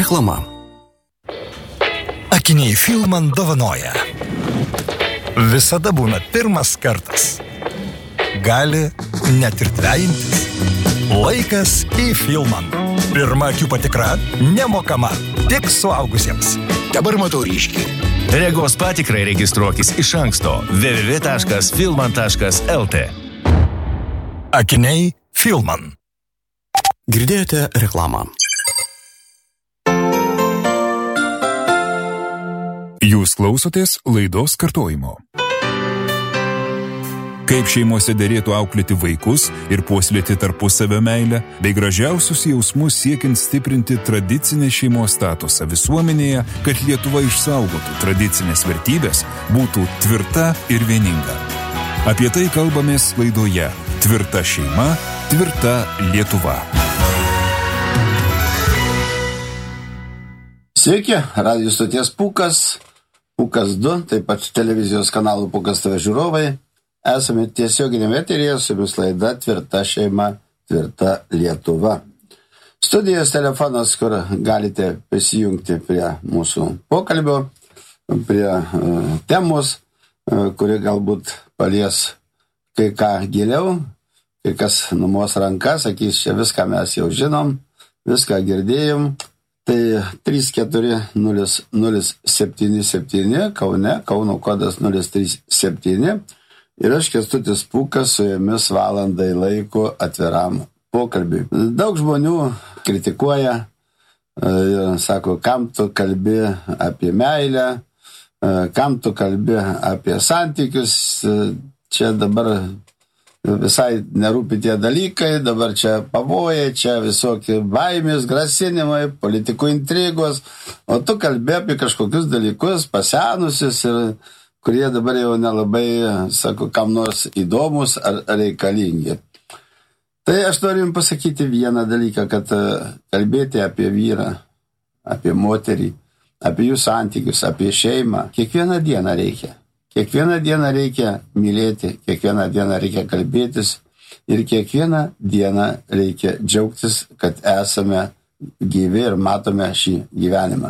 Reklama. Akiniai Filman dovanoja. Visada būna pirmas kartas. Gali net ir dvejintis. Laikas į Filman. Pirma akių patikra nemokama, tik suaugusiems. Dabar matau ryškiai. Regos patikrai registruokis iš anksto www.filman.lt. Akiniai Filman. Girdėjote reklamą. Jūs klausotės laidos kartojimo. Kaip šeimose derėtų auklėti vaikus ir puoselėti tarpusavio meilę, bei gražiausius jausmus siekiant stiprinti tradicinę šeimos statusą visuomenėje, kad Lietuva išsaugotų tradicinės vertybės, būtų tvirta ir vieninga. Apie tai kalbamės laidoje Tvirta šeima, tvirta Lietuva. Sveiki, radijo stoties Pūkas 2, taip pat televizijos kanalų Pūkas TV žiūrovai. Esame tiesioginėme eteryje, su jumis laida Tvirta šeima, tvirta Lietuva. Studijos telefonas, kur galite prisijungti prie mūsų pokalbio, prie temos, kuri galbūt palies kai ką giliau, kai kas numos rankas, sakys, čia viską mes jau žinom, viską girdėjom. Tai 34077 Kaune, Kauno kodas 037. Ir aš, Kęstutis Pūkas, su jumis valandai laiko atviram pokalbiui. Daug žmonių kritikuoja ir sako, kam tu kalbi apie meilę, kam tu kalbi apie santykius, čia dabar visai nerūpi tie dalykai, dabar čia pavojai, čia visokie baimės, grasinimai, politikų intrigos, o tu kalbi apie kažkokius dalykus pasenusius ir kurie dabar jau nelabai, sako, kam nors įdomus ar reikalingi. Tai aš noriu jums pasakyti vieną dalyką, kad kalbėti apie vyrą, apie moterį, apie jų santykius, apie šeimą, kiekvieną dieną reikia. Kiekvieną dieną reikia mylėti, kiekvieną dieną reikia kalbėtis ir kiekvieną dieną reikia džiaugtis, kad esame gyvi ir matome šį gyvenimą.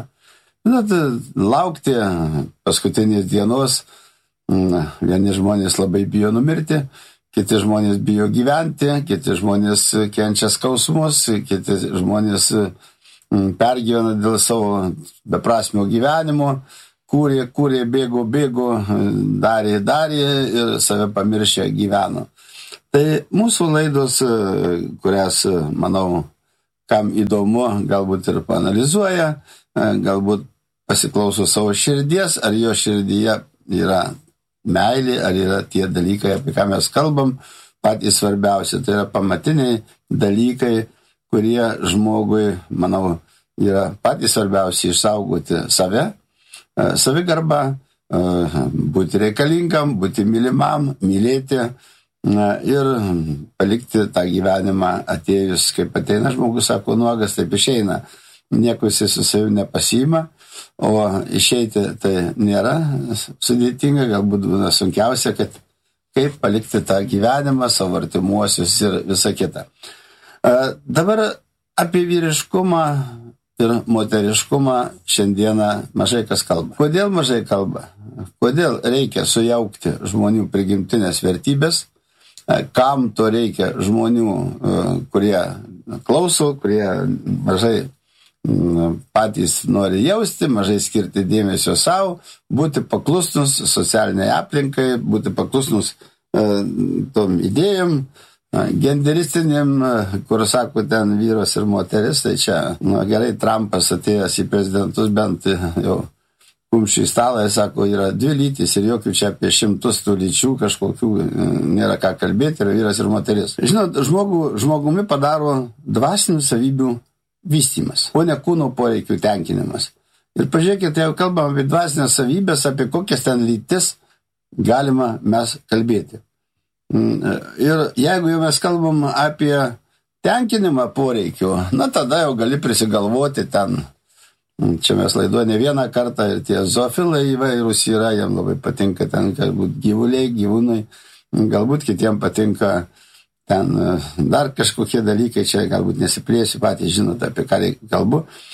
Laukti paskutinės dienos, vieni žmonės labai bijo numirti, kiti žmonės bijo gyventi, kiti žmonės kenčia skausmus, kiti žmonės pergyvena dėl savo beprasmio gyvenimo, kūrė, bėgo, darė ir save pamiršę gyveno. Tai mūsų laidos, kurias, manau, kam įdomu, galbūt ir paanalizuoja, galbūt pasiklauso savo širdies, ar jo širdyje yra meilė, ar yra tie dalykai, apie ką mes kalbam, patys svarbiausi. Tai yra pamatiniai dalykai, kurie žmogui, manau, yra patys svarbiausi išsaugoti save, savigarbą, būti reikalingam, būti mylimam, mylėti ir palikti tą gyvenimą atėjus, kaip ateina žmogus, sako, nuogas, taip išeina. Nieko jis su savimi nepasiima, o išeiti tai nėra sudėtinga, galbūt būna sunkiausia, kad kaip palikti tą gyvenimą, savo artimuosius ir visą kitą. Dabar apie vyriškumą ir moteriškumą šiandieną mažai kas kalba. Kodėl mažai kalba? Kodėl reikia sujaukti žmonių prigimtinės vertybės? Kam to reikia žmonių, kurie klauso, kurie mažai patys nori jausti, mažai skirti dėmesio savo, būti paklusnus socialiniai aplinkai, būti paklusnus tom idėjom, genderistiniam, kur sako ten vyras ir moteris, tai čia, gerai, Trumpas atėjęs į prezidentus bent jau kumščių į stalą, jis sako, yra 2 lytys ir jokių čia apie 100 tų lyčių kažkokių nėra ką kalbėti, yra vyras ir moteris. Žinot, žmogumi padaro dvasinių savybių vystymas, o ne kūno poreikių tenkinimas. Ir pažiūrėkite, jau kalbam apie dvasinės savybės, apie kokias ten lytis galima mes kalbėti. Ir jeigu jau mes kalbam apie tenkinimą poreikių, tada jau gali prisigalvoti ten. Čia mes laiduoja ne vieną kartą ir tie zoofilai įvairūs yra, jam labai patinka ten galbūt gyvuliai, gyvūnai, galbūt kitiem patinka ten dar kažkokie dalykai, čia galbūt nesiplėsiu, patys žinot, apie ką kalbu.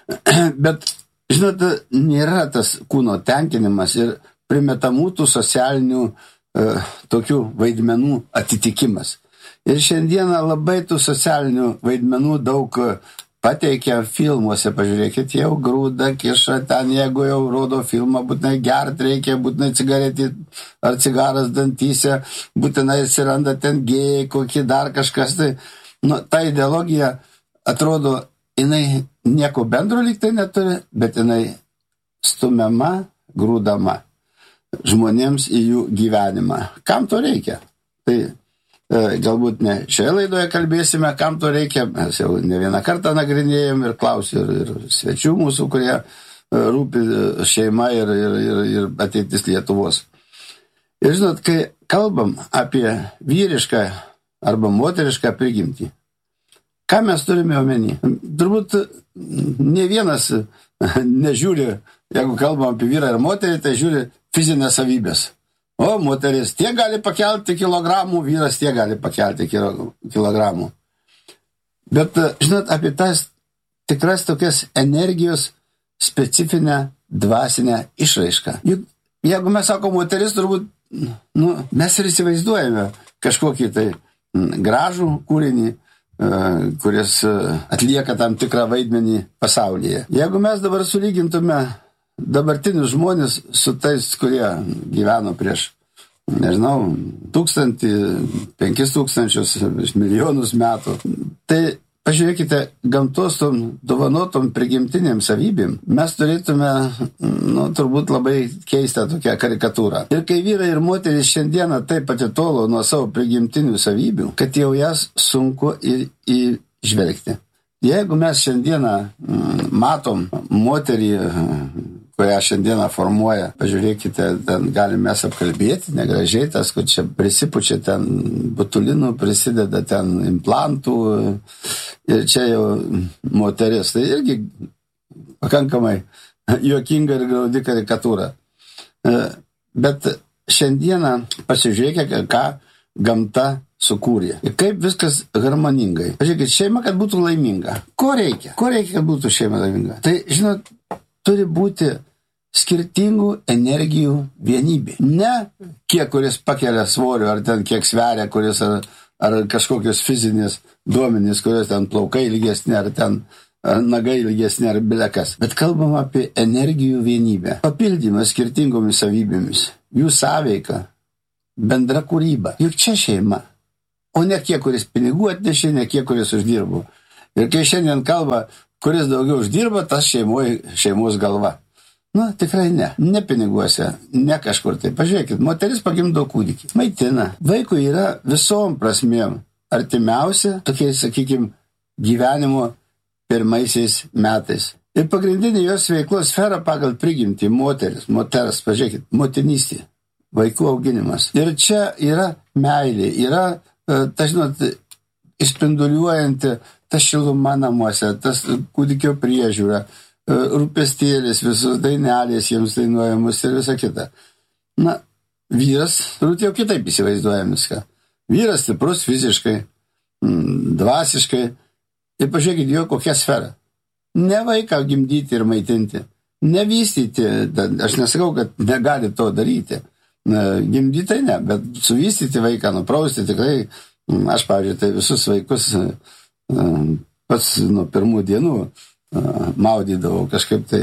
Bet, žinot, nėra tas kūno tenkinimas ir primetamų tų socialinių tokių vaidmenų atitikimas. Ir šiandieną labai tų socialinių vaidmenų daug pateikia filmuose, pažiūrėkit, jau grūda, kiša, ten jeigu jau rodo filmą, būtinai gert reikia, būtinai cigaretį ar cigaras dantyse, būtinai atsiranda ten gėjai, kokie dar kažkas. Tai, ta ideologija atrodo, jinai nieko bendro lyg tai neturi, bet jinai stumiama, grūdama žmonėms į jų gyvenimą. Kam to reikia? Tai galbūt ne šioje laidoje kalbėsime, kam to reikia. Mes jau ne vieną kartą nagrinėjom ir klausiu ir svečių mūsų, kurie rūpi šeima ir ateitis Lietuvos. Ir žinot, kai kalbam apie vyrišką arba moterišką prigimtį, ką mes turime omeny? Turbūt ne vienas nežiūri, jeigu kalbam apie vyrą ir moterį, tai žiūri fizinės savybės. O, moteris tiek gali pakelti kilogramų, vyras tiek gali pakelti kilogramų. Bet, žinot, apie tas tikras tokias energijos specifinę dvasinę išraišką. Juk, jeigu mes sako moteris, turbūt, mes ir įsivaizduojame kažkokį tai gražų kūrinį, kuris atlieka tam tikrą vaidmenį pasaulyje. Jeigu mes dabar sulygintume dabartinius žmonės su tais, kurie gyveno prieš, nežinau, 1000, 5000, milijonus metų. Tai pažiūrėkite, gamtos tom dovanotom prigimtinėm savybėm mes turėtume, turbūt labai keistą tokią karikatūrą. Ir kai vyrai ir moterys šiandieną taip atitolo nuo savo prigimtinių savybių, kad jau jas sunku įžvelgti. Jeigu mes šiandieną matom moterį, kurią šiandieną formuoja, pažiūrėkite, ten galim mes apkalbėti, negražiai tas, kur čia prisipučia ten botulinų, prisideda ten implantų ir čia jau moteris. Tai irgi pakankamai juokinga ir graudi karikatūra. Bet šiandieną pasižiūrėkite, ką gamta sukūrė. Ir kaip viskas harmoningai. Pažiūrėkit, šeima, kad būtų laiminga. Ko reikia? Ko reikia, kad būtų šeima laiminga? Tai, žinot, turi būti skirtingų energijų vienybė. Ne kiek, kuris pakelia svorio, ar ten kiek sveria, kuris ar kažkokios fizinės duomenys, kurios ten plaukai ilgesni, ar ten nagai ilgesni, ar bilekas. Bet kalbam apie energijų vienybę. Papildymą skirtingomis savybėmis. Jų sąveika, bendra kūryba. Juk čia šeima. O ne kiek, kuris pinigų atnešė, ne kiek, kuris uždirbo. Ir kai šiandien kalba, kuris daugiau uždirba, tas šeimos galva. Tikrai ne. Ne piniguose, ne kažkur tai. Pažiūrėkit, moteris pagimdo kūdikį. Maitina. Vaikui yra visom prasmėm artimiausia, tokiais, sakykime, gyvenimo pirmaisiais metais. Ir pagrindinė jos veiklos sfera pagal prigimtį moters, pažiūrėkit, motinystė, vaikų auginimas. Ir čia yra meilė, yra, žinot, išspinduliuojanti ta šiluma namuose, tas kūdikio priežiūra, rūpestėlis, visus dainelės jiems dainuojamus ir visa kita. Vyras, turbūt jau kitaip įsivaizduojam viską. Vyras stiprus fiziškai, dvasiškai. Ir pažiūrėkit, jo kokia sfera. Ne vaiką gimdyti ir maitinti. Nevystyti, aš nesakau, kad negali to daryti. Gimdyti ne, bet suvystyti vaiką, nuprausti tikrai. Aš, pavyzdžiui, tai visus vaikus pats nuo pirmų dienų maudydavau, kažkaip tai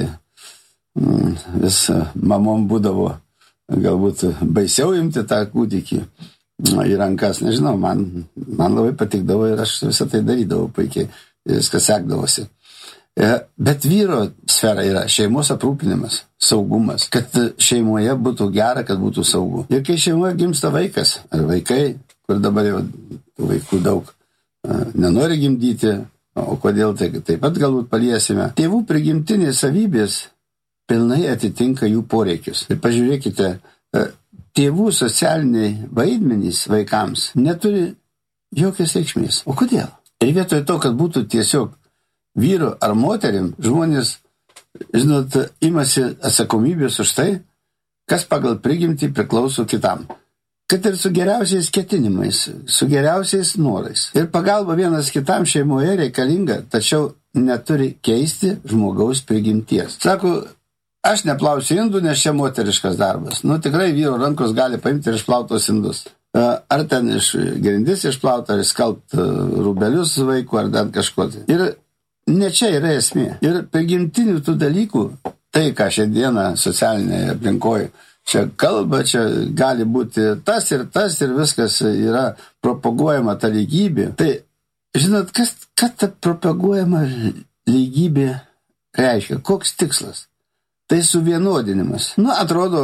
vis mamom būdavo galbūt baisiau imti tą kūdikį į rankas, nežinau, man labai patikdavo ir aš visą tai darydavau puikiai, viskas sekdavosi. Bet vyro sfera yra šeimos aprūpinimas, saugumas, kad šeimoje būtų gera, kad būtų saugu. Ir kai šeimoje gimsta vaikas, ar vaikai, kur dabar jau vaikų daug nenori gimdyti, o kodėl tai taip pat galbūt paliesime. Tėvų prigimtinės savybės pilnai atitinka jų poreikius. Ir pažiūrėkite, tėvų socialiniai vaidmenys vaikams neturi jokios reikšmės. O kodėl? Ir vietoj to, kad būtų tiesiog vyru ar moterim, žmonės, žinot, imasi atsakomybės už tai, kas pagal prigimtį priklauso kitam. kad ir su geriausiais ketinimais, su geriausiais norais. Ir pagalba vienas kitam šeimoje reikalinga, tačiau neturi keisti žmogaus prigimties. Sako, aš neplausiu indų, nes čia moteriškas darbas. Tikrai vyro rankos gali paimti ir išplautos indus. Ar ten iš grindis išplauti, ar skalbti rūbelius vaikų, ar dar kažko. Ir ne čia yra esmė. Ir prigimtinių tų dalykų, tai, ką šiandieną socialinėje aplinkoje čia kalba, čia gali būti tas ir viskas yra propaguojama ta lygybė. Tai, žinot, ką ta propaguojama lygybė reiškia? Koks tikslas? Tai suvienodinimas. Atrodo,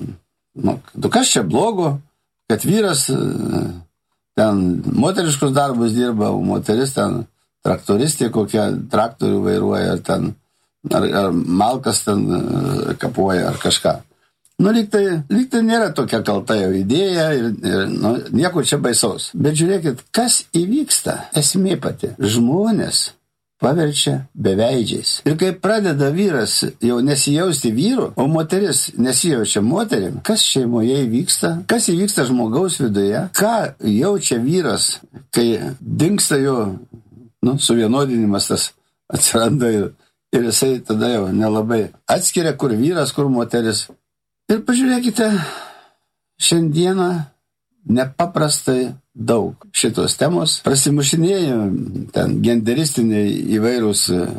kas čia blogo, kad vyras ten moteriškus darbus dirba, o moteris ten traktoristė kokia traktorių vairuoja, ar malkas ten kapuoja, ar kažką. Lyg tai nėra tokia kalta jau idėja ir nieko čia baisaus. Bet žiūrėkit, kas įvyksta, esmė pati. Žmonės paverčia beveidžiais. Ir kai pradeda vyras jau nesijausti vyru, o moteris nesijaučia moterim, kas šeimoje įvyksta, kas įvyksta žmogaus viduje, ką jaučia vyras, kai dingsta jo suvienodinimas tas atsiranda ir jisai tada jau nelabai atskiria, kur vyras, kur moteris. Ir pažiūrėkite, šiandieną nepaprastai daug šitos temos prasimušinėja, ten genderistiniai įvairūs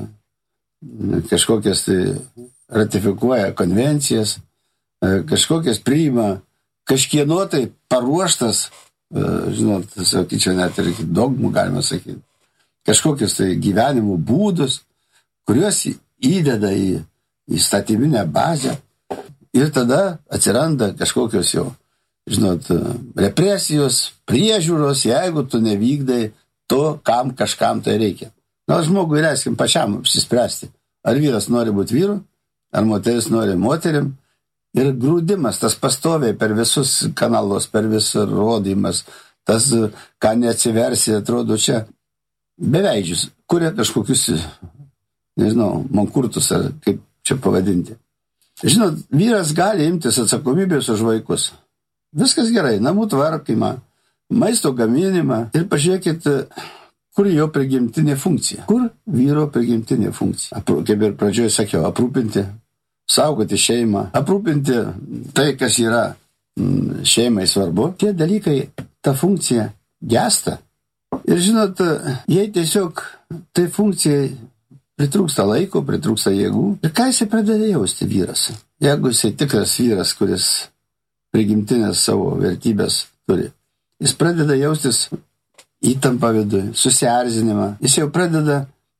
kažkokias tai ratifikuoja konvencijas, kažkokias priima kažkieno tai paruoštas, žinot, sakyčiau, net ir dogmų galima sakyti, kažkokius tai gyvenimo būdus, kuriuos įdeda į įstatyminę bazę ir tada atsiranda kažkokios jau, žinot, represijos, priežiūros, jeigu tu nevykdai to, kam kažkam tai reikia. Žmogui leiskim pačiam apsispręsti, ar vyras nori būti vyru, ar moteris nori moterim. Ir grūdimas, tas pastoviai per visus kanalus, per visur rodymas, tas, ką neatsiversi, atrodo čia beveidžius, kuria kažkokius, nežinau, mankurtus, ar kaip čia pavadinti. Žinot, vyras gali imtis atsakomybės už vaikus. Viskas gerai, namų tvarkymą, maisto gaminimą ir pažiūrėkit, kur jo prigimtinė funkcija. Kur vyro prigimtinė funkcija. Kaip ir pradžioje sakiau, aprūpinti, saugoti šeimą, aprūpinti tai, kas yra šeimai svarbu. Tie dalykai, ta funkcija gesta. Ir žinot, jei tiesiog tai funkcijai pritrūksta laiko, pritrūksta jėgų. Ir ką jisai pradeda jausti vyras? Jeigu jisai tikras vyras, kuris prigimtinės savo vertybės turi, jis pradeda jaustis įtampą viduje, susierzinimą. Jis jau pradeda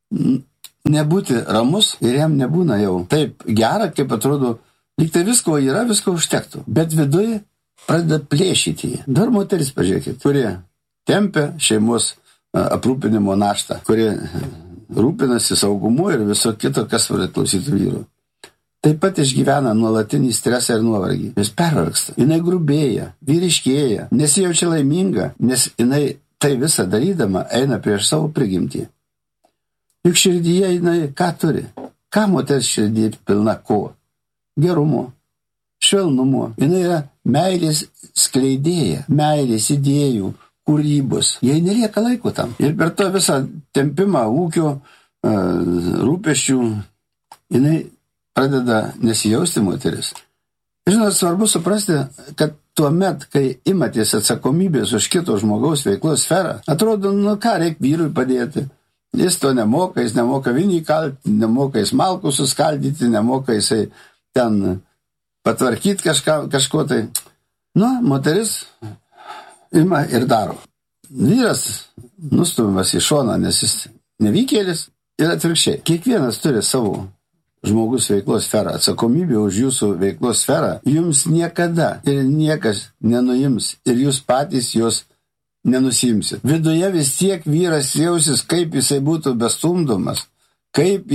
nebūti ramus ir jam nebūna jau taip gera, kaip atrodo, lyg tai visko yra, visko užtektų. Bet viduje pradeda plėšyti jį. Dar moteris, pažiūrėkit, kurie tempia šeimos aprūpinimo naštą, kurie rūpinasi saugumu ir viso kito, kas turi klausyti vyrų. Taip pat išgyvena nuolatinį stresą ir nuovargį. Jis pervargsta. Jinai grubėja, vyriškėja, nesijaučia laiminga, nes jinai tai visą darydama eina prieš savo prigimtį. Juk širdyje jinai ką turi? Ką moters širdyje pilna ko? Gerumo, švelnumo. Jinai yra meilės skleidėja, meilės idėjų, kūrybos. Jai nelieka laiko tam. Ir per to visą tempimą ūkio, rūpesčių, jinai pradeda nesijausti moteris. Žinot, svarbu suprasti, kad tuomet, kai imatės atsakomybės už kito žmogaus veiklos sferą, atrodo, ką reikia vyrui padėti. Jis to nemoka, jis nemoka vinį kalti, nemoka jis malkų suskaldyti, nemoka jisai ten patvarkyti kažko tai. Moteris ima ir daro. Vyras nustumiamas į šoną, nes jis nevykėlis ir atvirkščiai. Kiekvienas turi savo žmogus veiklos sferą, atsakomybė už jūsų veiklos sferą, jums niekada ir niekas nenuims ir jūs patys jos nenusimsit. Viduje vis tiek vyras jausis, kaip jisai būtų bestumdomas, kaip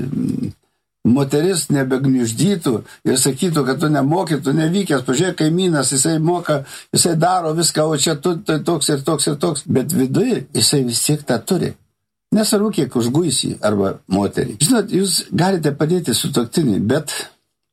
moteris nebegniuždytų ir sakytų, kad tu nemoki, tu nevykęs, pažiūrėk, kaimynas, jisai moka, jisai daro viską, o čia tu tai toks ir toks ir toks, bet viduje jisai vis tiek tą turi. Nesvarbu, kiek užguisi arba moterį. Žinot, jūs galite padėti sutuoktinį, bet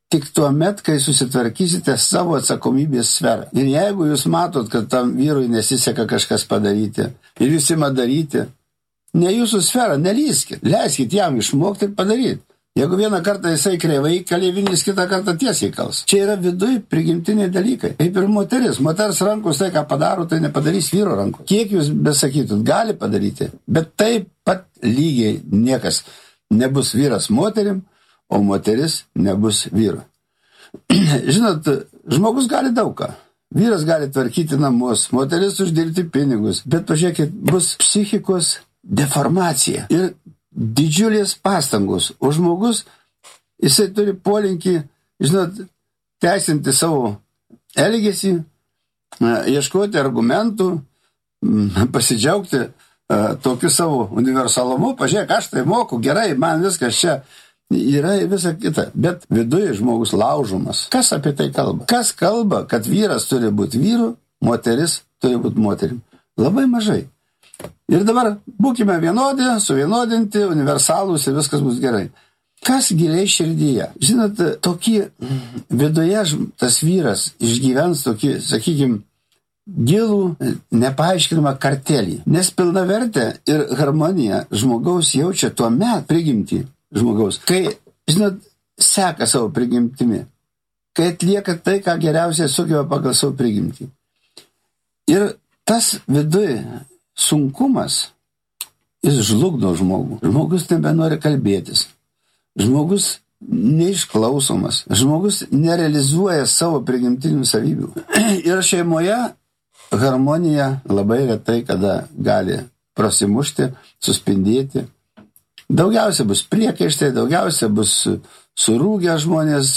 tik tuo met, kai susitvarkysite savo atsakomybės sferą. Ir jeigu jūs matot, kad tam vyrui nesiseka kažkas padaryti ir jūs ima daryti, ne jūsų sferą, nelyskit, leiskit jam išmokti ir padaryti. Jeigu vieną kartą jisai kreivai kalėvinis, kitą kartą tiesiai kals. Čia yra viduj prigimtiniai dalykai. Kaip ir moteris. Moters rankos tai, ką padaro, tai nepadarys vyro rankos. Kiek jūs besakytut, gali padaryti, bet taip pat lygiai niekas nebus vyras moterim, o moteris nebus vyru. Žinot, žmogus gali daug ką. Vyras gali tvarkyti namus, moteris uždirbti pinigus, bet pažiūrėkit, bus psichikos deformacija ir didžiulės pastangos. O žmogus, jisai turi polinkį, žinot, teisinti savo elgesį, ieškoti argumentų, pasidžiaugti tokiu savo universalumu. Pažiūrėk, aš tai moku, gerai, man viskas čia yra visa kita. Bet viduje žmogus laužomas. Kas apie tai kalba? Kas kalba, kad vyras turi būti vyru, moteris turi būti moterim? Labai mažai. Ir dabar būkime vienodi, suvienodinti, universalūs ir viskas bus gerai. Kas giliai širdyje? Žinot, tokį viduje tas vyras išgyvens tokį, sakykime, gilų, nepaaiškinamą kartelį. Nes pilnavertę ir harmoniją žmogaus jaučia tuo met prigimtį žmogaus. Kai, žinot, seka savo prigimtimi. Kai atlieka tai, ką geriausiai sugeba pagal savo prigimtį. Ir tas viduje sunkumas, jis žlugdo žmogų. Žmogus nebenori kalbėtis. Žmogus neišklausomas. Žmogus nerealizuoja savo prigimtinių savybių. Ir šeimoje harmonija labai retai kada gali prasimušti, suspindėti. Daugiausia bus priekaištai, daugiausia bus surūgę žmonės,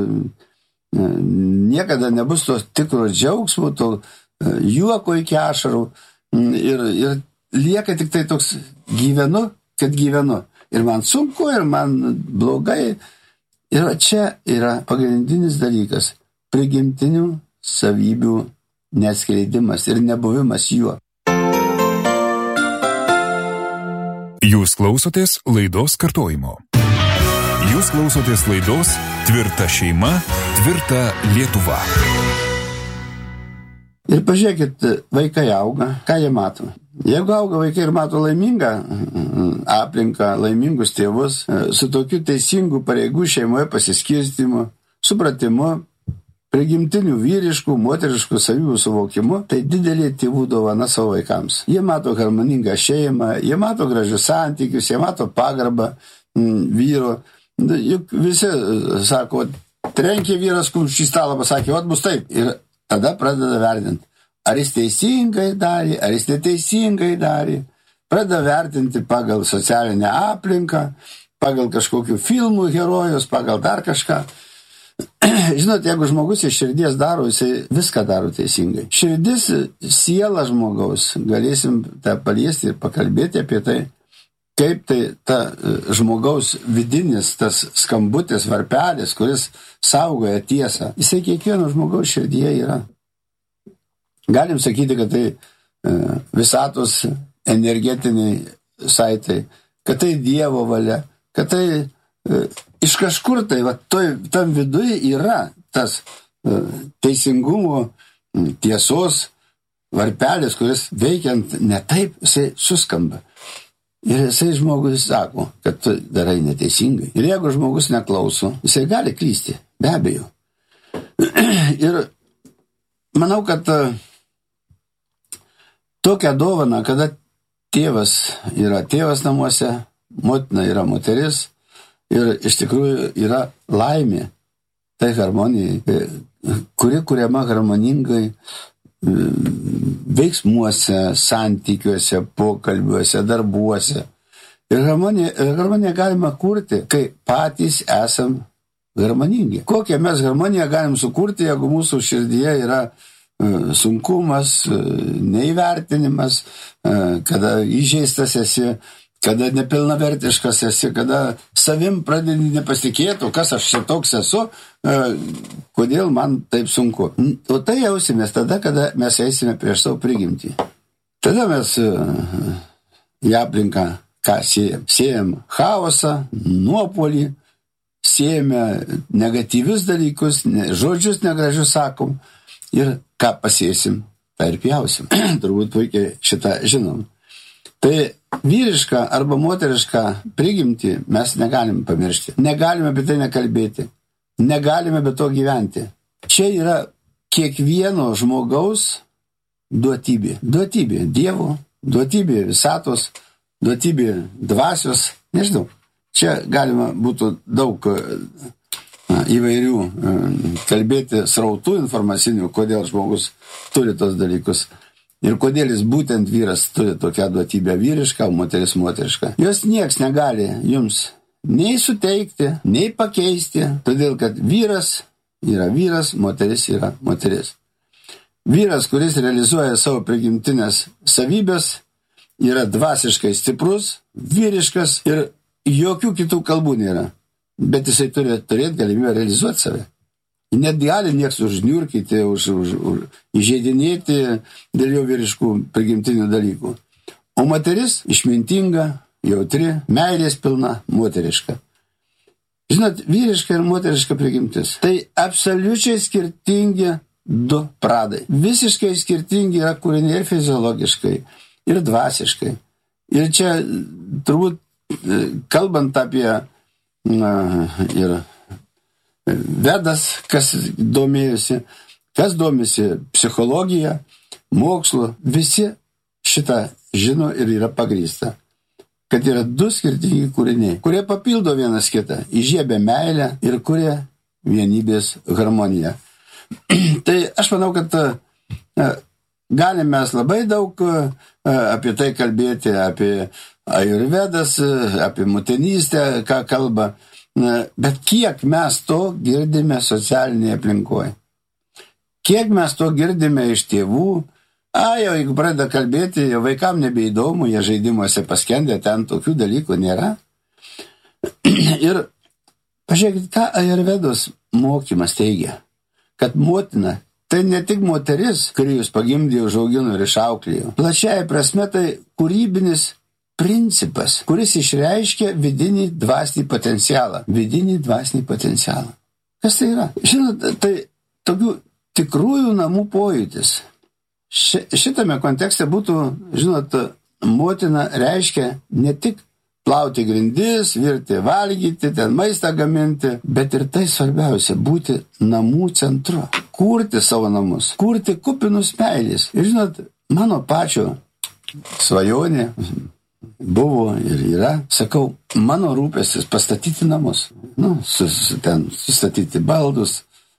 niekada nebus to tikro džiaugsmo, to juoko iki ašarų. Ir lieka tik tai toks gyvenu, kad gyvenu. Ir man sunku, ir man blogai. Ir čia yra pagrindinis dalykas. Prigimtinių savybių neatskleidimas ir nebuvimas juo. Jūs klausotės laidos kartojimo. Jūs klausotės laidos Tvirta šeima, tvirta Lietuva. Ir pažiūrėkit, vaikai auga, ką jie mato. Jeigu auga vaikai ir mato laimingą aplinką, laimingus tėvus, su tokiu teisingu pareigų šeimoje pasiskirstimu, supratimu, prigimtinių vyriškų, moteriškų savybių suvokimu, tai didelė tėvų dovana savo vaikams. Jie mato harmoningą šeimą, jie mato gražius santykius, jie mato pagarbą vyro. Juk visi sako, trenkė vyras kumščių į stalą, pasakė, vat bus taip. Ir tada pradeda vertinti, ar jis teisingai darė, ar jis neteisingai darė. Pradeda vertinti pagal socialinę aplinką, pagal kažkokių filmų herojus, pagal dar kažką. Žinot, jeigu žmogus iš širdies daro, jisai viską daro teisingai. Širdis, siela žmogaus, galėsim tą paliesti ir pakalbėti apie tai, kaip tai ta žmogaus vidinis, tas skambutis, varpelis, kuris saugoja tiesą. Jisai kiekvieno žmogaus širdyje yra. Galim sakyti, kad tai visatos energetiniai saitai, kad tai Dievo valia, kad tai iš kažkur tai, va, tam viduje yra tas teisingumo, tiesos varpelis, kuris veikiant ne taip, jisai suskamba. Ir jisai žmogus sako, kad tu darai neteisingai. Ir jeigu žmogus neklauso, jisai gali klysti, be abejo. Ir manau, kad tokia dovana, kada tėvas yra tėvas namuose, motina yra moteris ir iš tikrųjų yra laimė, tai harmonijai, kuri kuriama harmoningai veiksmuose, santykiuose, pokalbiuose, darbuose. Ir harmoniją galima kurti, kai patys esam harmoningi. Kokią mes harmoniją galim sukurti, jeigu mūsų širdyje yra sunkumas, neįvertinimas, kada įžeistas esi, kada nepilnavertiškas esi, kada savim pradedi nepasitikėti, kas aš čia toks esu, kodėl man taip sunku. O tai jausimės tada, kada mes eisime prieš savo prigimtį. Tada mes į aplinką ką siejam? Siejam chaosą, nuopolį, siejame negatyvius dalykus, žodžius negražius sakom ir ką pasėsim, tą ir pjausim. Turbūt puikiai šitą žinom. Tai vyrišką arba moterišką prigimtį mes negalim pamiršti. Negalime apie tai nekalbėti. Negalime be to gyventi. Čia yra kiekvieno žmogaus duotybė. Duotybė Dievo, duotybė visatos, duotybė dvasios. Nežinau, čia galima būtų daug įvairių kalbėti srautų informacinių, kodėl žmogus turi tos dalykus. Ir kodėl jis būtent vyras turi tokią duotybę vyrišką, moteris moterišką. Jos nieks negali jums nei suteikti, nei pakeisti, todėl kad vyras yra vyras, moteris yra moteris. Vyras, kuris realizuoja savo prigimtinės savybės, yra dvasiškai stiprus, vyriškas ir jokių kitų kalbų nėra. Bet jisai turi turėti galimybę realizuoti save. Net gali nieks užniurkyti, įžeidinėti dėl jo vyriškų prigimtinių dalykų. O moteris išmintinga, jautri, meilės pilna, moteriška. Žinot, vyriška ir moteriška prigimtis. Tai absoliučiai skirtingi du pradai. Visiškai skirtingi yra kūriniai ir fiziologiškai, ir dvasiškai. Ir čia turbūt, kalbant apie ir Vedas, kas domėjosi psichologija, mokslu, visi šitą žino ir yra pagrįsta. Kad yra du skirtingi kūriniai, kurie papildo vienas kitą, įžiebia meilę ir kuria vienybės harmoniją. Tai aš manau, kad galime mes labai daug apie tai kalbėti, apie ajurvedas, apie motinystę, ką kalba, bet kiek mes to girdime socialinėje aplinkoje? Kiek mes to girdime iš tėvų? Jau jeigu pradeda kalbėti, jau vaikam nebeįdomu, jie žaidimuose paskendė, ten tokių dalykų nėra. Ir pažiūrėkit, ką ajurvedos mokymas teigia. Kad motina, tai ne tik moteris, kuri jūs pagimdė, užaugino ir išauklėjo. Plačiai prasme tai kūrybinis principas, kuris išreiškia vidinį dvasinį potencialą. Vidinį dvasinį potencialą. Kas tai yra? Žinot, tai tokių tikrųjų namų pojūtis. Šitame kontekste būtų, žinot, motina reiškia ne tik plauti grindis, virti, valgyti, ten maistą gaminti, bet ir tai svarbiausia, būti namų centru. Kurti savo namus, kurti kupinus meilės. Ir žinot, mano pačio svajonė buvo ir yra, sakau, mano rūpestis pastatyti namus. Sustatyti baldus,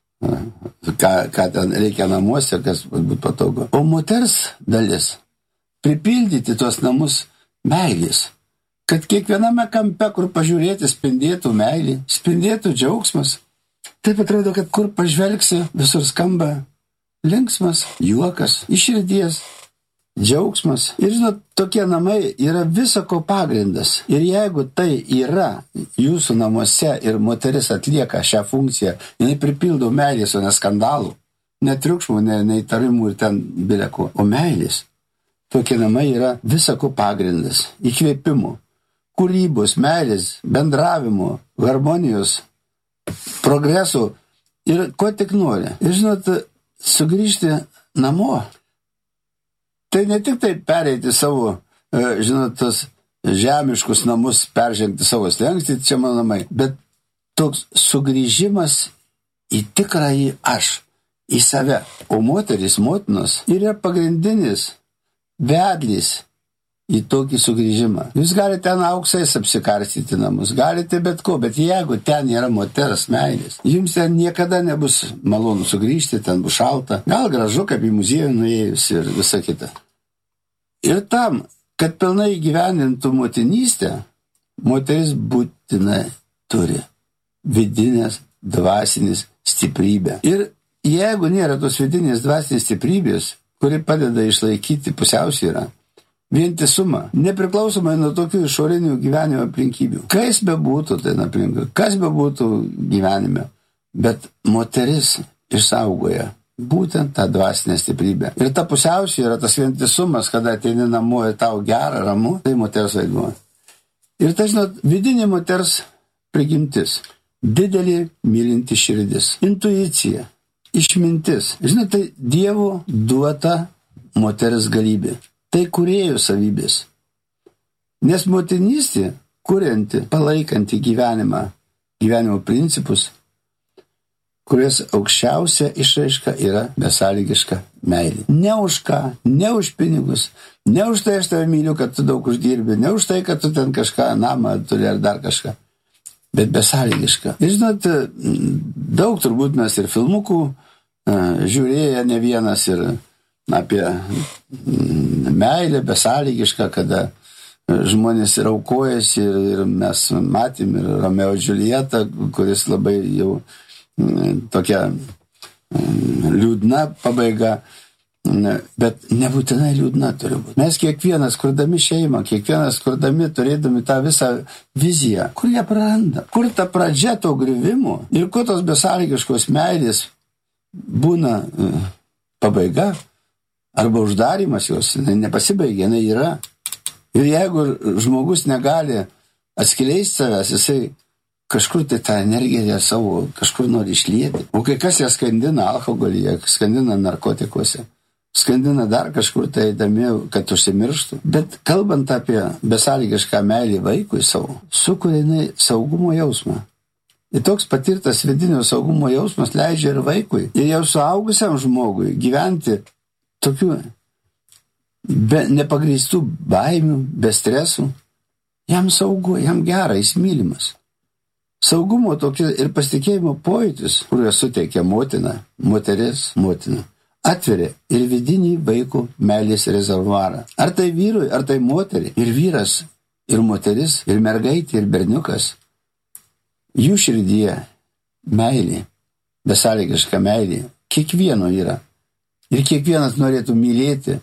ką ten reikia namuose, kas būtų patogu. O moters dalis pripildyti tuos namus meilės. Kad kiekviename kampe, kur pažiūrėti, spindėtų meilė, spindėtų džiaugsmas. Taip atrodo, kad kur pažvelgsi, visur skamba linksmas juokas, iš širdies, džiaugsmas. Ir žinot, tokie namai yra visako pagrindas. Ir jeigu tai yra jūsų namuose ir moteris atlieka šią funkciją, jinai pripildo meilės, o ne skandalų, ne triukšmų, ne įtarimų ir ten bileko, o meilės. Tokie namai yra visako pagrindas, įkvėpimų, kūrybos, meilės, bendravimo, harmonijos, progresų ir ko tik nori. Ir žinot, sugrįžti namo, tai ne tik tai pereiti savo, žinot, tos žemiškus namus, peržengti savo slengstį, čia mano namai, bet toks sugrįžimas į tikrąjį aš, į save. O moteris, motinos, yra pagrindinis vedlys į tokį sugrįžimą. Jūs galite ten auksais apsikarstyti namus, galite bet ko, bet jeigu ten yra moters meilės, jums ten niekada nebus malonu sugrįžti, ten bus šalta, gal gražu, kaip į muziejų nuėjus ir visa kita. Ir tam, kad pilnai gyvenintų motinystę, moteris būtinai turi vidinės dvasinės stiprybę. Ir jeigu nėra tos vidinės dvasinės stiprybės, kuri padeda išlaikyti pusiausvyrą, vientisumą, nepriklausomai nuo tokių išorinių gyvenimo aplinkybių. Kas bebūtų ten aplinka, kas bebūtų gyvenime, bet moteris išsaugoja būtent tą dvasinę stiprybę. Ir ta pusiausvyrą, tas vientisumas, kada ateini namo ir tau gera, ramu, tai moters vaidmuo. Ir tai, žinot, vidinė moters prigimtis. didelė mylinti širdis, intuicija, išmintis. Žinai, tai Dievo duota moters galybė. Tai kūrėjų savybės. Nes motinystė, kurianti, palaikanti gyvenimo principus, kurios aukščiausia išraiška yra besąlygiška meilė. Ne už ką, ne už pinigus, ne už tai aš tave myliu, kad tu daug uždirbi, ne už tai, kad tu ten kažką, namą turi ar dar kažką, bet besąlygiška. Ir žinot, daug turbūt mes ir filmukų žiūrėję ne vienas ir apie meilę besąlygišką, kada žmonės ir aukojasi ir mes matėm ir Romeo ir Džiuljetą, kuris labai jau tokia liūdna pabaiga, bet nebūtinai liūdna turi būti. Mes kiekvienas, kurdami šeimą, kiekvienas, kurdami, turėdami tą visą viziją, kur ją praranda, kur ta pradžia to griuvimo ir kur tos besąlygiškos meilės būna pabaiga arba uždarimas jos, nepasibaigia, jinai yra. Ir jeigu žmogus negali atskleisti savęs, jisai kažkur tai tą energiją savo kažkur nori išlieti. O kai kas ją skandina alkoholyje, skandina narkotikuose, skandina dar kažkur tai eidami, kad užsimirštų. Bet kalbant apie besąlygišką meilį vaikui savo, sukuria jinai saugumo jausmą. Ir toks patirtas vidinio saugumo jausmas leidžia ir vaikui, ir jau suaugusiam žmogui gyventi tokių be nepagrįstų baimių, be stresų. Jam saugu, jam gera, jis mylimas. Saugumo tokia ir pasitikėjimo pojūtis, kuriuo suteikia motina, atveria ir vidinį vaiko meilės rezervuarą. Ar tai vyrui, ar tai moteriai, ir vyras, ir moteris, ir mergaitė, ir berniukas. Jų širdyje meilė, besąlygiška meilė, kiekvieno yra. Ir kiekvienas norėtų mylėti,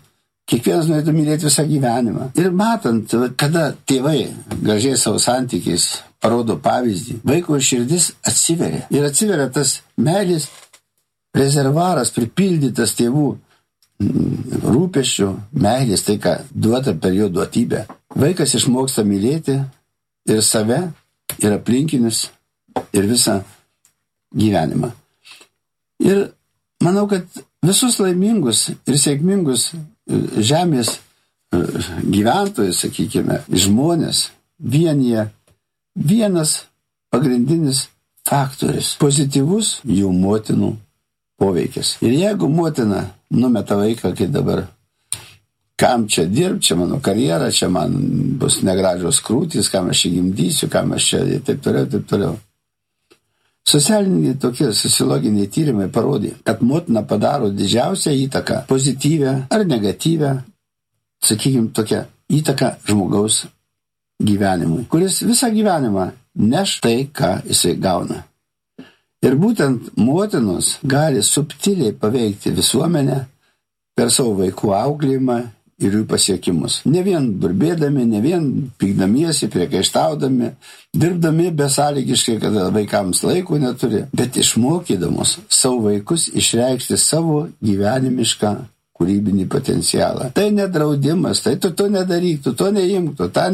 visą gyvenimą. Ir matant, kada tėvai gražiai savo santykiais parodo pavyzdį, vaiko širdis atsiveria. Ir atsiveria tas meilės rezervaras, pripildytas tėvų rūpesčių, meilės, tai ką duota per jo duotybę. Vaikas išmoksta mylėti ir save, ir aplinkinius, ir visą gyvenimą. Ir manau, kad visus laimingus ir sėkmingus žemės gyventojus, sakykime, žmonės vienyje vienas pagrindinis faktorius – pozityvus jų motinų poveikis. Ir jeigu motina numeta vaiką, kai dabar kam čia dirbti, čia mano karjera, čia man bus negražios krūtys, kam aš čia gimdysiu, kam aš čia ir taip toliau. Socialiniai tokie sociologiniai tyrimai parodė, kad motina padaro didžiausią įtaką, pozityvę ar negatyvę, sakykime, tokią įtaką žmogaus gyvenimui, kuris visą gyvenimą neš tai, ką jisai gauna. Ir būtent motinos gali subtiliai paveikti visuomenę per savo vaikų auklėjimą ir jų pasiekimus. Ne vien burbėdami, ne vien pykdamiesi, priekaištaudami, dirbdami besąlygiškai, kada vaikams laiko neturi, bet išmokydamos savo vaikus išreikšti savo gyvenimišką kūrybinį potencialą. Tai nedraudimas, tai tu to nedaryk, tu to neimk, tu tą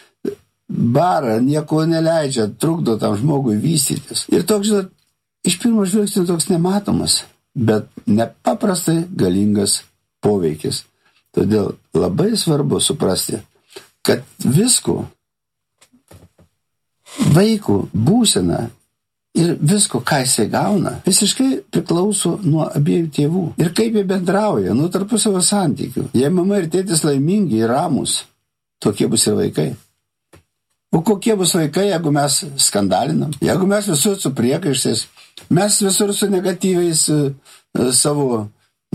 barą, nieko neleidžia, trukdo tam žmogui vystytis. Ir toks, žinot, iš pirmo žvilgsnio toks nematomas, bet nepaprastai galingas poveikis. Todėl labai svarbu suprasti, kad visko, vaiko būsena ir visko, ką jisai gauna, visiškai priklauso nuo abiejų tėvų. Ir kaip jie bendrauja, nuo tarpusavio santykių. Jei mama ir tėtis laimingi ir ramus, tokie bus ir vaikai. O kokie bus vaikai, jeigu mes skandalinam, jeigu mes visur su priekaištais, mes visur su negatyviais savo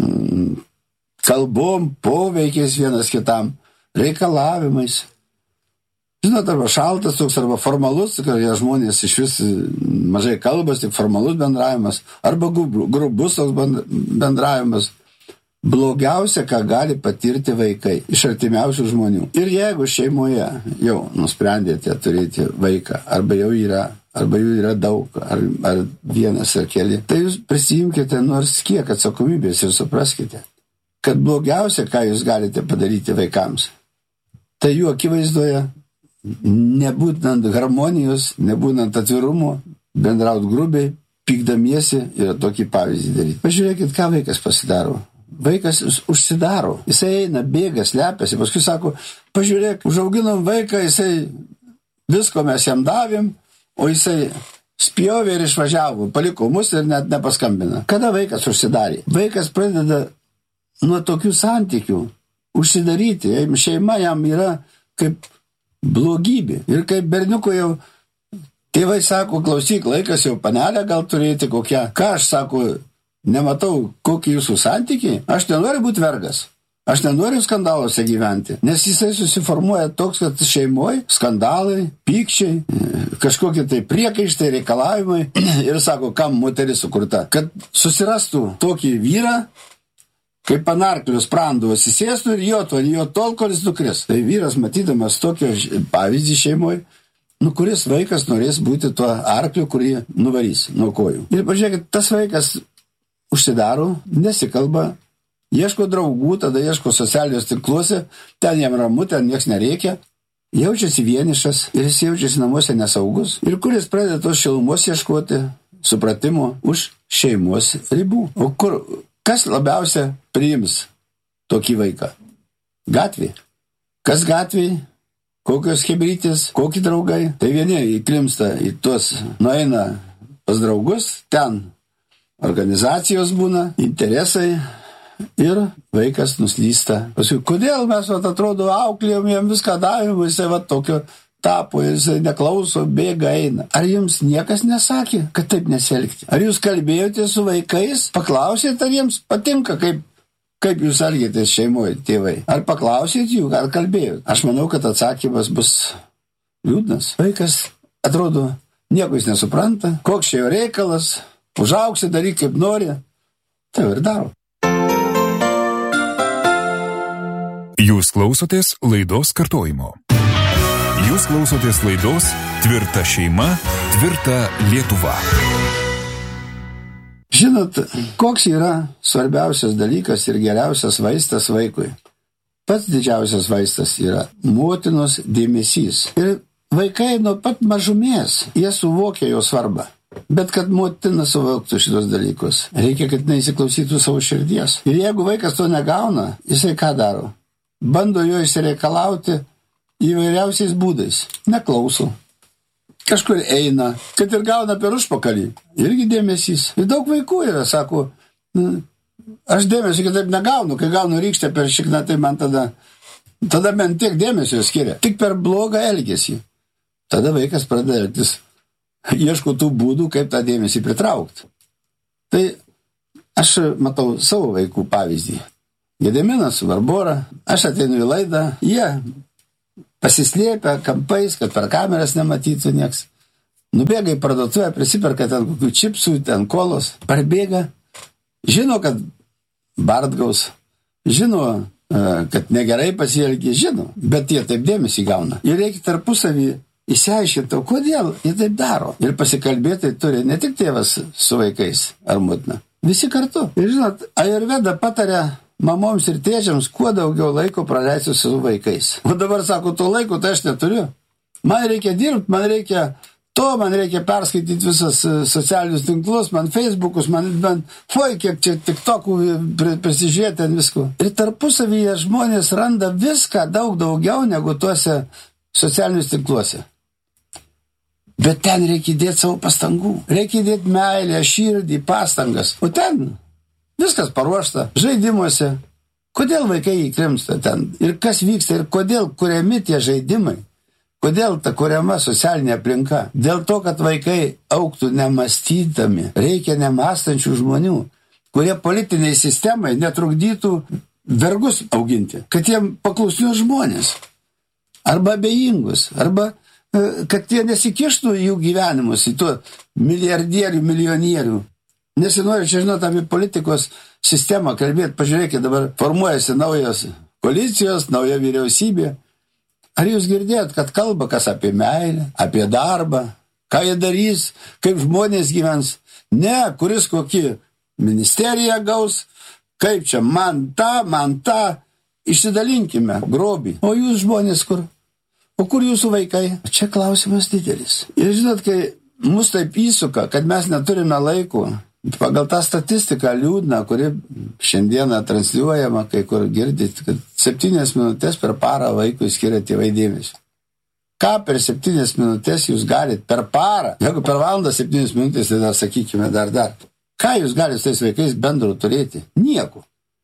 kalbom, poveikiais vienas kitam, reikalavimais. Žinot, arba šaltas toks, arba formalus, kad žmonės iš vis mažai kalbas, tik formalus bendravimas, arba grubus toks bendravimas. Blogiausia, ką gali patirti vaikai iš artimiausių žmonių. Ir jeigu šeimoje jau nusprendėte turėti vaiką, arba jau yra, arba jų yra daug, ar vienas ar keli, tai jūs prisijimkite nors kiek atsakomybės ir supraskite, kad blogiausia, ką jūs galite padaryti vaikams, tai jų akivaizdoje, nebūnant harmonijos, nebūnant atvirumo, bendraut grubiai, pykdamiesi ir tokį pavyzdį daryti. Pažiūrėkit, ką vaikas pasidaro. Vaikas užsidaro, jisai eina, bėga, slepiasi, paskui sako, pažiūrėk, užauginom vaiką, jisai visko mes jam davėm, o jisai spjovė ir išvažiavo, paliko mus ir net nepaskambina. Kada vaikas užsidarė? Vaikas pradeda nuo tokių santykių užsidaryti. Šeima jam yra kaip blogybė. Ir kaip berniuko jau tėvai sako, klausyk, laikas jau panelę gal turėti kokią. Ką aš sako, nematau, kokie jūsų santykiai. Aš nenoriu būti vergas. Aš nenoriu skandaluose gyventi, nes jisai susiformuoja toks, kad šeimoje skandalai, pykčiai, kažkokie tai priekaištai, reikalavimai ir sako, kam moteris sukurta. Kad susirastų tokį vyrą, kaip panarklius spranduvos įsėstų ir jo tol, kol jis nukris. Tai vyras, matydamas tokio pavyzdį šeimoje, kuris vaikas norės būti tuo arkliu, kurį nuvarys nuo kojų. Ir pažiūrėkit, tas vaikas užsidaro, nesikalba, ieško draugų, tada ieško socialiniuose tinkluose, ten jam ramu, ten nieks nereikia, jaučiasi vienišas ir jis jaučiasi namuose nesaugus. Ir kuris pradeda tos šilumos ieškoti, supratimo už šeimos ribų. O kas labiausia priims tokį vaiką? Gatvė. Kas gatvėj? Kokios chebrytės, kokie draugai? Tai vieni įklimsta į tuos, nueina pas draugus, ten organizacijos būna, interesai, ir vaikas nuslysta. Paskui, kodėl mes, atrodo, auklėjom, jam viską davėm, jisai tokio tapo, jisai neklauso, bėga, eina. Ar jums niekas nesakė, kad taip nesielgti? Ar jūs kalbėjote su vaikais, paklausėte, ar jiems patinka, kaip jūs elgėtės šeimoje, tėvai? Ar paklausėte jų, ar kalbėjote? Aš manau, kad atsakymas bus liūdnas. Vaikas, atrodo, nieko jis nesupranta, koks čia jo reikalas, užauksi, daryk kaip nori, tai ir daro. Jūs klausotės laidos kartojimo. Jūs klausotės laidos Tvirta šeima, tvirta Lietuva. Žinot, koks yra svarbiausias dalykas ir geriausias vaistas vaikui? Pats didžiausias vaistas yra motinos dėmesys. Ir vaikai nuo pat mažumės, jie suvokia jo svarbą. Bet kad motina suvoktų šitos dalykus, reikia, kad neįsiklausytų savo širdies. Ir jeigu vaikas to negauna, jisai ką daro? Bando jo išsireikalauti įvairiausiais būdais. Neklauso. Kažkur eina, kad ir gauna per užpakalį. Irgi dėmesys. Ir daug vaikų yra, sako, aš dėmesio kitaip negaunu, kai gaunu rykštę per šikną, tai man tada man tiek dėmesio skiria. Tik per blogą elgesį. Tada vaikas pradeda elgtis, ieško tų būdų, kaip tą dėmesį pritraukti. Tai aš matau savo vaikų pavyzdį. Gediminas, Barbora, aš ateinu į laidą, jie pasislėpia kampais, kad per kameras nematytų nieks. Nubėga į parduotuvę, prisiperka ten kokių čipsų, ten kolos, parbėga, žino, kad bardgaus, žino, kad negerai pasielgia, žino, bet jie taip dėmesį gauna. Ir reikia tarpusavį išsiaiškinti, kodėl jie taip daro. Ir pasikalbėti turi ne tik tėvas su vaikais ar motina, visi kartu. Ir žinot, Ajurveda pataria mamoms ir tėčiams kuo daugiau laiko praleisti su vaikais. O dabar sako, to laiko tai aš neturiu. Man reikia dirbti, man reikia perskaityti visas socialinius tinklus, man Facebookus, man kiek čia TikTokų prisižiūrėti ant visko. Ir tarpusavyje žmonės randa viską daug daugiau negu tuose socialinius tinkluose. Bet ten reikia įdėti savo pastangų. Reikia įdėti meilę, širdį, pastangas. O ten viskas paruošta žaidimuose. Kodėl vaikai įkrimsta ten? Ir kas vyksta? Ir kodėl kuriami tie žaidimai? Kodėl ta kuriama socialinė aplinka? Dėl to, kad vaikai augtų nemąstydami. Reikia nemąstančių žmonių, kurie politiniai sistemai netrukdytų vergus auginti. Kad jiem paklusnių žmonės. Arba abejingus. Arba kad jie nesikištų į jų gyvenimus, į tų milijardierių, milijonierių. Nesinori čia, žinot, apie politikos sistemą kalbėti. Pažiūrėkit, dabar formuojasi naujos koalicijos, nauja vyriausybė. Ar jūs girdėjot, kad kalba kas apie meilę, apie darbą, ką jie darys, kaip žmonės gyvens? Ne, kuris kokį ministeriją gaus, kaip čia man tą, išsidalinkime grobį. O jūs žmonės kur? O kur jūsų vaikai? Čia klausimas didelis. Ir žinot, kai mus taip įsuka, kad mes neturime laiko. Pagal tą statistiką liūdną, kuri šiandieną transliuojama, kai kur girdit, kad 7 minutės per parą vaikui skiria tėvai dėmesio. Ką per 7 minutės jūs galit per parą? Jeigu per valandą 7 minutės, tai dar sakykime dar. Ką jūs galite su tais vaikais bendro turėti? Nieko.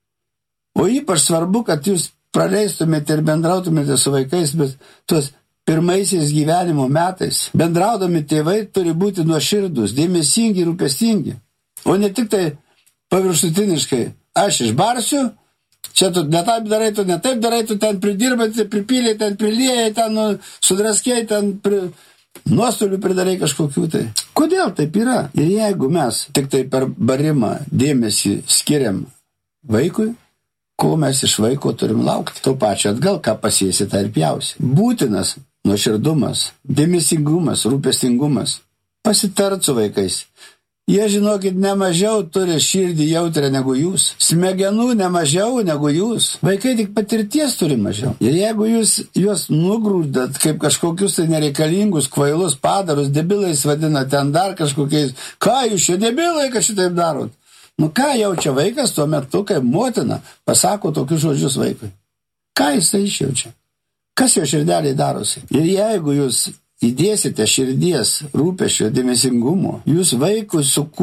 O ypač svarbu, kad jūs praleistumėte ir bendrautumėte su vaikais, bet tuos pirmaisiais gyvenimo metais. Bendraudami tėvai turi būti nuoširdūs, dėmesingi ir rūpestingi. O ne tik tai paviršutiniškai, aš išbarsiu, čia tu ne taip darai, tu ne taip darai, tu ten pridirbai, pripylėjai, ten prilėjai, ten sudraskėjai, ten nuostolių pridarai kažkokių tai. Kodėl taip yra? Ir jeigu mes tik tai per barimą dėmesį skiriam vaikui, ko mes iš vaiko turim laukti? Tuo pačiu atgal, ką pasiesi, tą ir pjausi. Būtinas nuoširdumas, dėmesingumas, rūpestingumas. Pasitart su vaikais. Jie, žinokit, nemažiau turi širdį jautrę negu jūs. Smegenų nemažiau negu jūs. Vaikai tik patirties turi mažiau. Ir jeigu jūs juos nugrūdat kaip kažkokius tai nereikalingus, kvailus padarus, debilais vadina ten dar kažkokiais, ką jūs čia debilai, kad šitaip darot? Nu ką jaučia vaikas tuo metu, kai motina pasako tokius žodžius vaikui? Ką jisai išjaučia? Kas jo širdeliai darosi? Ir jeigu jūs įdėsite širdies rūpesčio dėmesingumo, jūs vaikui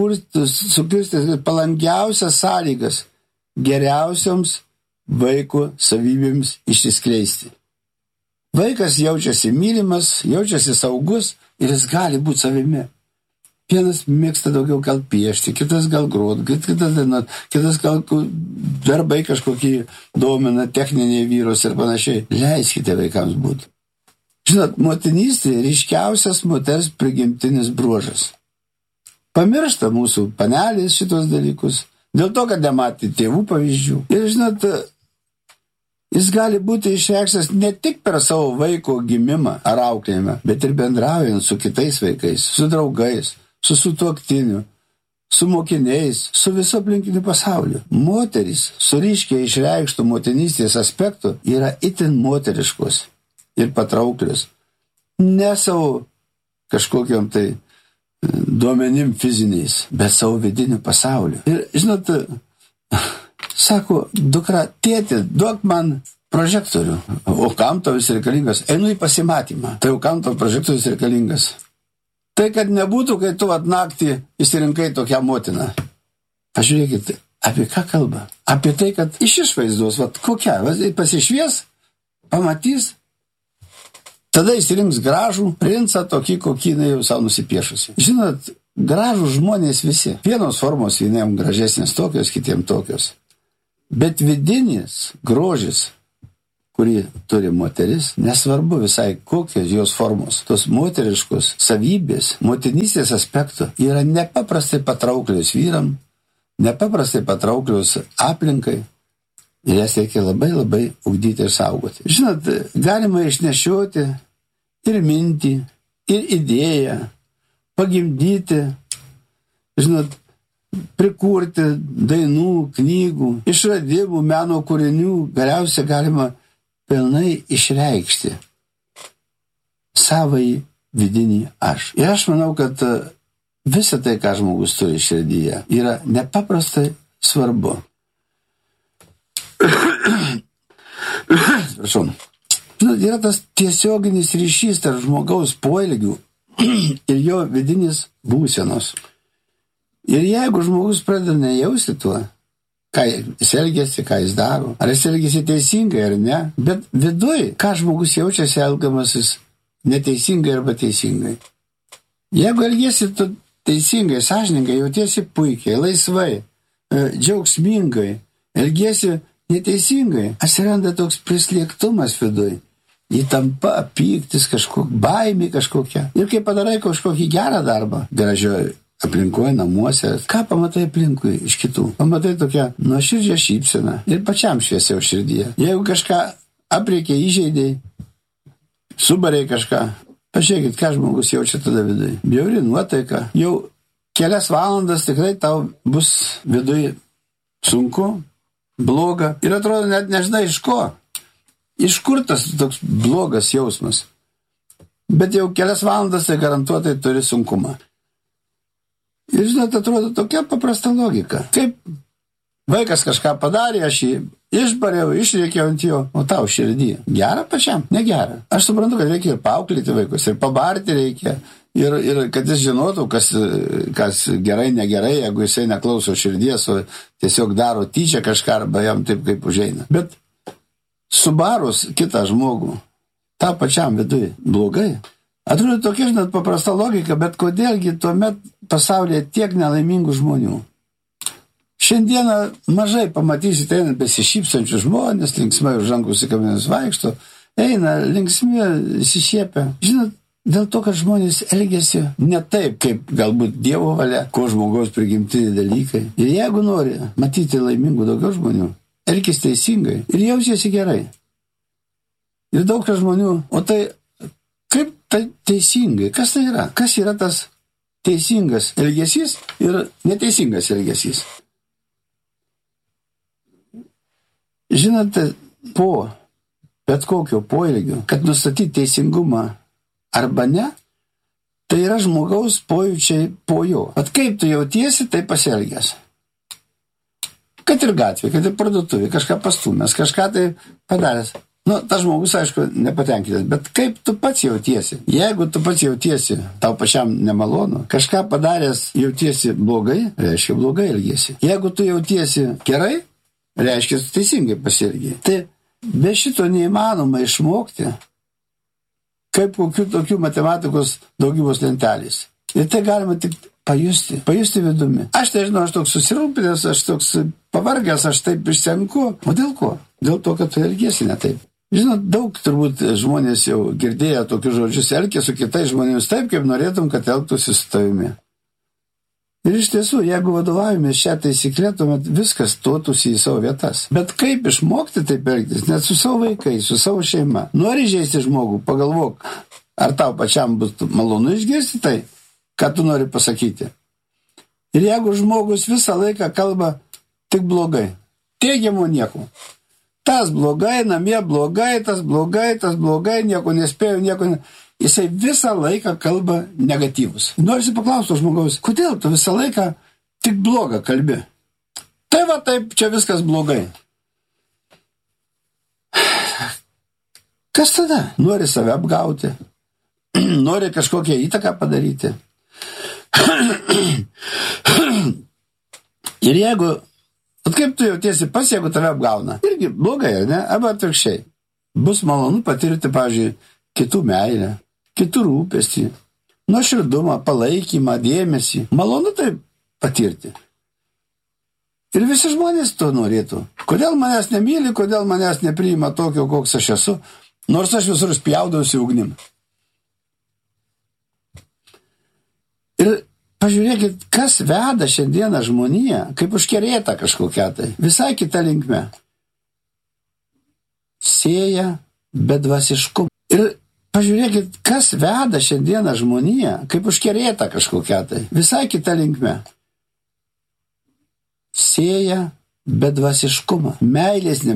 sukursite palankiausias sąlygas geriausioms vaiko savybėms išsiskleisti. Vaikas jaučiasi mylimas, jaučiasi saugus ir jis gali būti savimi. Vienas mėgsta daugiau gal piešti, kitas gal grot, kitas gal darbai kažkokį domina, techniniai vyrus ir panašiai. Leiskite vaikams būti. Žinot, motinystė ryškiausias moters prigimtinis bruožas. Pamiršta mūsų panelės šitos dalykus, dėl to, kad nematė tėvų pavyzdžių. Ir žinot, jis gali būti išreikštas ne tik per savo vaiko gimimą ar auklėjimą, bet ir bendraujant su kitais vaikais, su draugais, su sutuoktiniu, su mokiniais, su viso aplinkiniu pasauliu. Moterys su ryškiai išreikštų motinystės aspektų yra itin moteriškos ir patrauklius. Ne savo kažkokiam tai duomenim fiziniais, bet savo vidiniu pasauliu. Ir, žinot, sako, dukra, tėti, duok man prožektorių. O kam tau jis reikalingas? Einu į pasimatymą. Tai jau kam tau prožektorius reikalingas? Tai, kad nebūtų, kai tu naktį įsirinkai tokią motiną. Pažiūrėkit, apie ką kalba? Apie tai, kad iš išvaizdos, kokia, pasišvies, pamatys, tada įsirinks gražų princą tokį, kokį jau savo nusipiešusi. Žinot, gražų žmonės visi. Vienos formos vieniem gražesnės tokios, kitiem tokios. Bet vidinis grožis, kurį turi moteris, nesvarbu visai kokios jos formos. Tos moteriškos savybės, motinystės aspektų yra nepaprastai patrauklios vyram, nepaprastai patrauklios aplinkai. Ir jas reikia labai labai ugdyti ir saugoti. Žinot, galima išnešioti ir mintį, ir idėją, pagimdyti, žinot, prikurti dainų, knygų, išradimų, meno kūrinių, galiausiai galima pilnai išreikšti savąjį vidinį aš. Ir aš manau, kad visa tai, ką žmogus turi širdyje, yra nepaprastai svarbu. Prašau. Yra tas tiesioginis ryšys tarp žmogaus poelgių ir jo vidinis būsenos. Ir jeigu žmogus pradeda nejausti tuo, ką jis elgiasi, ką jis daro, ar jis elgiasi teisingai ar ne, bet viduj, ką žmogus jaučiasi elgamasis neteisingai arba teisingai. Jeigu elgiasi tu teisingai, sąžiningai, jautiesi puikiai, laisvai, džiaugsmingai, elgiesi neteisingai, atsiranda toks prislėgtumas viduj, įtampa, pyktis, baimė kažkokia. Ir kai padarai kažkokį gerą darbą, gražioje aplinkoje, namuose, ką pamatai aplinkui iš kitų? Pamatai tokią nuoširdžią šypseną ir pačiam šviesiau širdyje. Jeigu kažką apreikė, įžeidėjai, subarė kažką, pažiūrėkit, ką žmogus jaučia tada vidui. Bjauri nuotaika. Jau kelias valandas tikrai tau bus vidui sunku, bloga. Ir atrodo, net nežinai iš ko. Iš kur tas toks blogas jausmas? bet jau kelias valandas tai garantuotai turi sunkumą. Ir žinot, atrodo tokia paprasta logika. Kaip vaikas kažką padarė, aš jį išbariau, išrėkiau ant jo, o tau širdį. Gera pačiam? Negera. Aš suprantu, kad reikia ir paauklėti vaikus, ir pabarti reikia, ir kad jis žinotų, kas gerai, negerai, jeigu jisai neklauso širdies, o tiesiog daro tyčia kažką, arba jam taip kaip užeina. Bet subarus kitą žmogų, tą pačiam viduje blogai. Atrodo tokia, žinot, paprasta logika, bet kodėlgi tuomet pasaulyje tiek nelaimingų žmonių? Šiandieną mažai pamatysite, eina besišypsančių žmonės, linksmai už rankų įsikabinęs vaikšto, eina linksmi, įsišiepia. Žinot, dėl to, kad žmonės elgiasi ne taip, kaip galbūt Dievo valia, ko žmogaus prigimtiniai dalykai. Ir jeigu nori matyti laimingų daugiau žmonių, elkis teisingai ir jausiesi gerai. Ir daug žmonių, o tai kaip tai teisingai? Kas tai yra? Kas yra tas teisingas elgesys ir neteisingas elgesys? Žinote, po bet kokio poelgio, kad nustatyti teisingumą arba ne, tai yra žmogaus pojūčiai po jo. At kaip tu jautiesi, tai pasielgęs. Kad ir gatvė, kad ir parduotuvė, kažką pastumęs, kažką tai padaręs. Tas žmogus, aišku, nepatenkintas, bet kaip tu pats jautiesi? Jeigu tu pats jautiesi, tau pačiam nemalonu, kažką padaręs jautiesi blogai, reiškia blogai elgiesi. Jeigu tu jautiesi gerai, reiškia teisingai pasielgiai. Tai be šito neįmanoma išmokti, kaip kokių tokių matematikos daugybos lentelės. Ir tai galima tik pajusti vidumi. Aš nežinau, aš toks susirūpinęs, aš toks pavargęs, aš taip išsenku. O dėl ko? Dėl to, kad tu elgiesi ne taip. Žinot, daug turbūt žmonės jau girdėjo tokius žodžius, elgia su kitais žmonėmis taip, kaip norėtum, kad elgtųsi su tavimi. Ir iš tiesų, jeigu vadovavimės šią taisyklę, tuomet viskas stotųsi į savo vietas. Bet kaip išmokti taip elgtis, net su savo vaikais, su savo šeima? Nori žeisti žmogų, pagalvok, ar tau pačiam bus malonu išgirsti tai, ką tu nori pasakyti. Ir jeigu žmogus visą laiką kalba tik blogai, teigiamo nieko. Tas blogai, namie blogai, tas blogai, nieko nespėjo, Jisai visą laiką kalba negatyvus. Norisi paklausti žmogaus, kodėl tu visą laiką tik blogą kalbi? Tai va taip, čia viskas blogai. Kas tada? Nori save apgauti, nori kažkokią įtaką padaryti. Ir jeigu, kaip tu jautiesi pats, jeigu tave apgauna? Irgi blogai, ar ne? Arba atvirkščiai. Bus malonu patirti, pavyzdžiui, kitų meilę, kitų rūpestį, nuoširdumą, palaikymą, dėmesį. Malonu tai patirti. Ir visi žmonės to norėtų. Kodėl manęs nemyli, kodėl manęs nepriima tokio, koks aš esu, nors aš visur spjaudausi ugnim. Ir pažiūrėkit, kas veda šiandieną žmoniją, kaip užkerėta kažkokia tai, visai kita linkme. Sėja bedvasiškumą. Ir pažiūrėkit, kas veda šiandieną žmoniją, kaip užkerėta kažkokia tai, visai kita linkme. Sėja bedvasiškumą. Meilės